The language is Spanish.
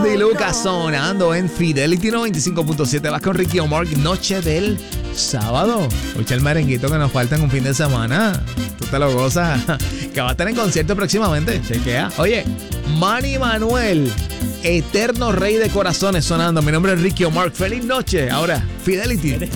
Andy Lucas sonando en Fidelity 95.7. Vas con Ricky Omar, noche del sábado. Escucha el merenguito que nos falta en un fin de semana. Tú te lo gozas. Que va a estar en concierto próximamente. Chequea. Oye, Manny Manuel, eterno rey de corazones sonando. Mi nombre es Ricky Omar. Feliz noche. Ahora, Fidelity.